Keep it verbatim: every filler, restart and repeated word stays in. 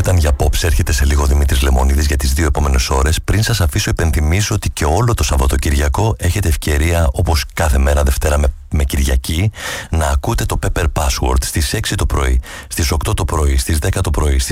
ήταν για απόψε. Έρχεται σε λίγο ο Δημήτρης Λεμονίδης για τις δύο επόμενες ώρες. Πριν σας αφήσω, υπενθυμίσω ότι και όλο το Σαββατοκυριακό έχετε ευκαιρία, όπως κάθε μέρα Δευτέρα με, με Κυριακή, να ακούτε το Pepper Password στις έξι το πρωί, στις οκτώ το πρωί, στις δέκα το πρωί, στις